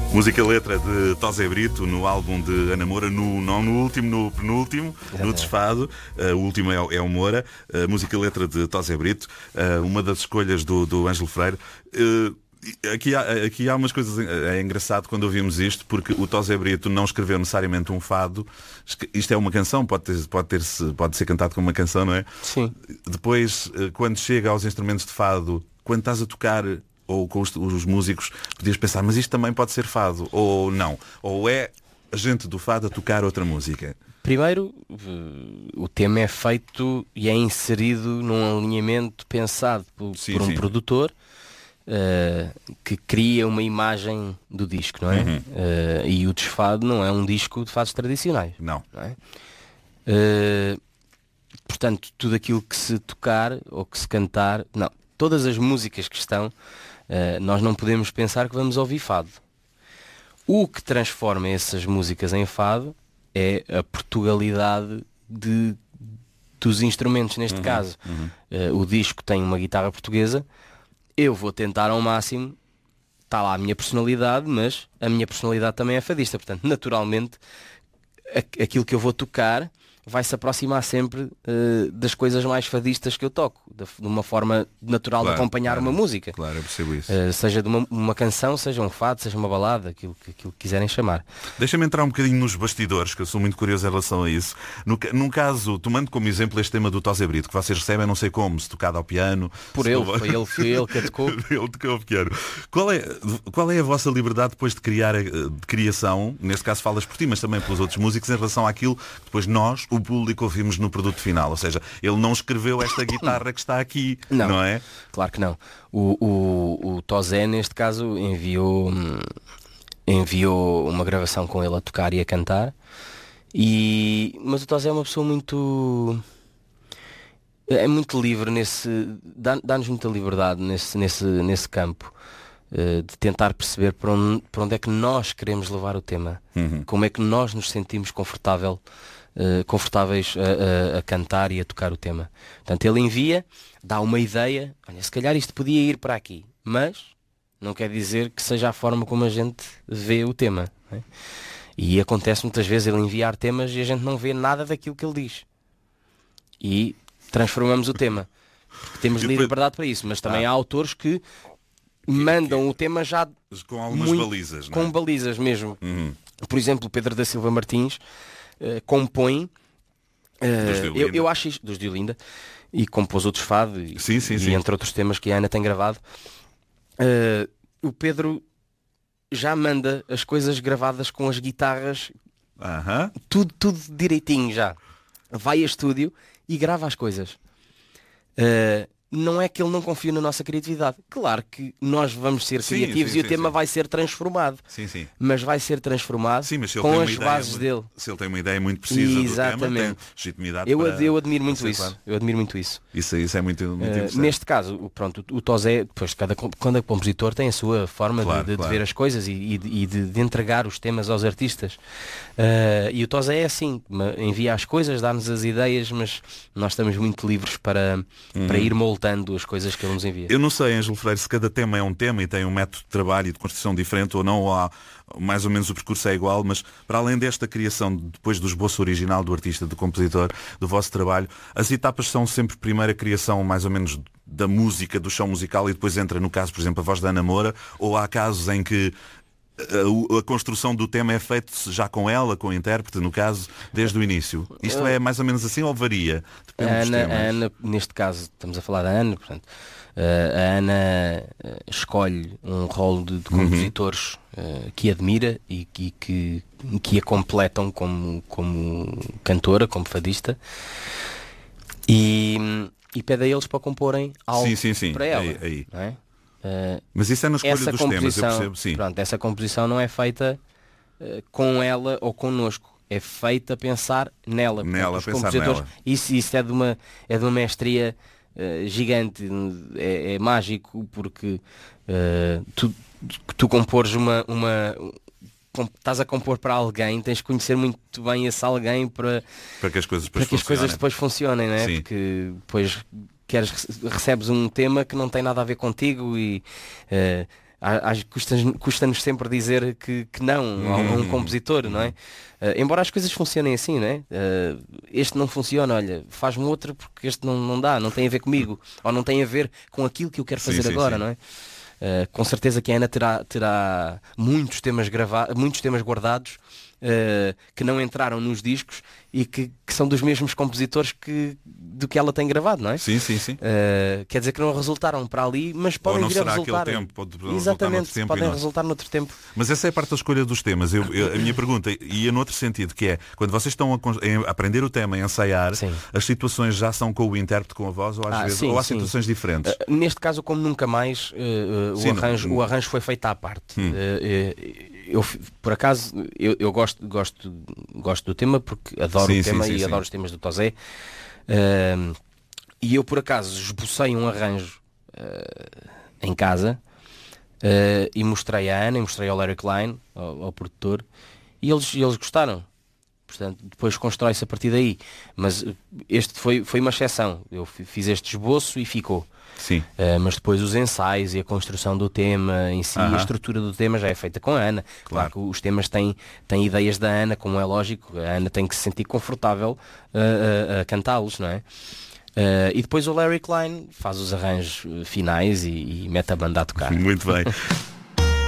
Música letra de Tosé Brito no álbum de Ana Moura, não no último, no penúltimo, no Desfado. O último é o Moura. Música letra de Tosé Brito, uma das escolhas do Ângelo Freire. Aqui há umas coisas. É engraçado quando ouvimos isto, porque o Tosé Brito não escreveu necessariamente um fado. Isto é uma canção, pode ser cantado como uma canção, não é? Sim. Depois, quando chega aos instrumentos de fado, quando estás a tocar ou com os músicos, podias pensar, mas isto também pode ser fado, ou não. Ou é a gente do fado a tocar outra música. Primeiro, o tema é feito e é inserido num alinhamento pensado por um produtor que cria uma imagem do disco, não é? Uhum. E o Desfado não é um disco de fados tradicionais. Não. é? Portanto, tudo aquilo que se tocar ou que se cantar, não. Todas as músicas que estão, nós não podemos pensar que vamos ouvir fado. O que transforma essas músicas em fado é a Portugalidade dos instrumentos, neste caso. O disco tem uma guitarra portuguesa, eu vou tentar ao máximo, está lá a minha personalidade, mas a minha personalidade também é fadista, portanto, naturalmente, aquilo que eu vou tocar vai se aproximar sempre das coisas mais fadistas que eu toco, de uma forma natural de acompanhar uma música. Claro, eu percebo isso. Seja de uma canção, seja um fado, seja uma balada, aquilo que quiserem chamar. Deixa-me entrar um bocadinho nos bastidores, que eu sou muito curioso em relação a isso. Num caso, tomando como exemplo este tema do Tosé Brito, que vocês recebem, não sei como, se tocado ao piano. Foi ele que a tocou. Ele tocou ao piano. Qual é a vossa liberdade depois de criação, neste caso falas por ti, mas também pelos outros músicos, em relação àquilo que depois nós, o público, ouvimos no produto final? Ou seja, ele não escreveu esta guitarra que está aqui, não é? Claro que não. O Tosé, neste caso, enviou uma gravação com ele a tocar e a cantar. Mas o Tosé é uma pessoa muito livre dá-nos muita liberdade nesse campo, de tentar perceber para onde é que nós queremos levar o tema, como é que nós nos sentimos confortáveis a cantar e a tocar o tema. Portanto, ele envia, dá uma ideia, olha, se calhar isto podia ir para aqui, mas não quer dizer que seja a forma como a gente vê o tema, não é? E acontece muitas vezes ele enviar temas e a gente não vê nada daquilo que ele diz e transformamos o tema, porque temos liberdade para isso, mas também há autores que mandam o tema já com algumas balizas, não é? Com balizas mesmo. Por exemplo, o Pedro da Silva Martins compõe eu acho isto dos de Olinda, e compôs outros fado e entre outros temas que a Ana tem gravado. O Pedro já manda as coisas gravadas com as guitarras, tudo direitinho, já vai a estúdio e grava as coisas. Não é que ele não confia na nossa criatividade. Claro que nós vamos ser criativos e o tema vai ser transformado. Mas vai ser transformado com as bases dele. Se ele tem uma ideia muito precisa do tema, tem legitimidade eu admiro muito isso. Eu admiro muito isso. Isso é muito interessante. Neste caso, o Tosé, depois cada compositor tem a sua forma de ver as coisas e de entregar os temas aos artistas. E o Tosé é assim, envia as coisas, dá-nos as ideias, mas nós estamos muito livres para ir moldando as coisas que ele nos envia. Eu não sei, Ângelo Freire, se cada tema é um tema e tem um método de trabalho e de construção diferente ou não, ou há mais ou menos o percurso é igual, mas para além desta criação, depois do esboço original do artista, do compositor, do vosso trabalho, as etapas são sempre primeiro a criação mais ou menos da música, do chão musical, e depois entra, no caso, por exemplo, a voz da Ana Moura, ou há casos em que a construção do tema é feita já com ela, com o intérprete, no caso, desde o início? Isto é mais ou menos assim ou varia? Depende dos temas. A Ana, neste caso, estamos a falar da Ana, portanto, a Ana escolhe um rol de compositores que admira e que a completam como cantora, como fadista, e pede a eles para comporem algo para ela. Aí. Não é? Mas isso é na escolha dos temas, eu percebo, sim. Pronto, essa composição não é feita com ela ou connosco, é feita a pensar nela. Portanto, pensar nela. Isso é de uma mestria gigante, é mágico, porque tu compores estás a compor para alguém, tens que conhecer muito bem esse alguém para que as coisas depois funcionem, não é? Porque depois recebes um tema que não tem nada a ver contigo e custa-nos sempre dizer que não a um compositor, não é? Embora as coisas funcionem assim, não é? Este não funciona, olha, faz-me outro porque este não dá, não tem a ver comigo, ou não tem a ver com aquilo que eu quero fazer agora, não é? Com certeza que a Ana terá muitos temas guardados que não entraram nos discos e que são dos mesmos compositores do que ela tem gravado, não é? Sim. Quer dizer que não resultaram para ali, mas podem vir a resultar. Exatamente, podem resultar noutro tempo. Mas essa é a parte da escolha dos temas. A minha pergunta ia noutro sentido, que é, quando vocês estão a aprender o tema, a ensaiar, as situações já são com o intérprete, com a voz, ou às vezes, ou há situações diferentes? Neste caso, como nunca mais, o arranjo foi feito à parte. Eu, por acaso, eu gosto do tema porque adoro o tema e adoro os temas do Tozé. E eu, por acaso, esbocei um arranjo em casa e mostrei à Ana e mostrei ao Larry Klein, ao produtor, e eles gostaram. Portanto, depois constrói-se a partir daí. Mas este foi uma exceção. Eu fiz este esboço e ficou. Sim. Mas depois os ensaios e a construção do tema em si, a estrutura do tema já é feita com a Ana. Claro que os temas têm ideias da Ana, como é lógico. A Ana tem que se sentir confortável a cantá-los, não é? E depois o Larry Klein faz os arranjos finais e mete a banda a tocar. Muito bem.